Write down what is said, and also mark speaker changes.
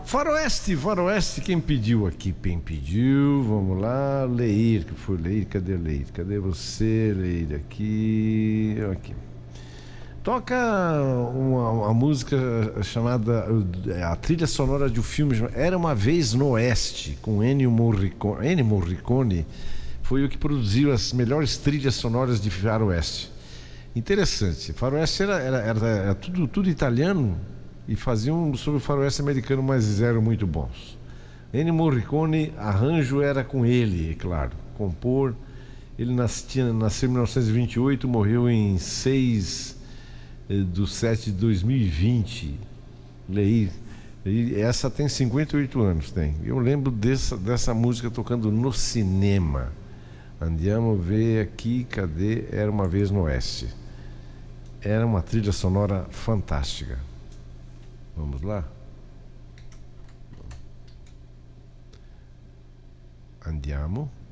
Speaker 1: Faroeste, Faroeste, quem pediu aqui? Quem pediu? Vamos lá, Leir, que foi Leir, cadê Leir? Cadê você, Leir? Aqui. Toca uma música chamada, a trilha sonora de um filme Era Uma Vez no Oeste, com Ennio Morricone. Ennio Morricone foi o que produziu as melhores trilhas sonoras de Faroeste. Interessante, Faroeste era tudo italiano e faziam sobre o Faroeste americano, mas eram muito bons. Ennio Morricone, arranjo era com ele, é claro, compor. Ele nasceu em 1928, morreu em 6/7/2020. Leí. Essa tem 58 anos, tem. Eu lembro dessa música tocando no cinema. Andiamo ver aqui, cadê? Era Uma Vez no Oeste. Era uma trilha sonora fantástica. Vamos lá? Andiamo.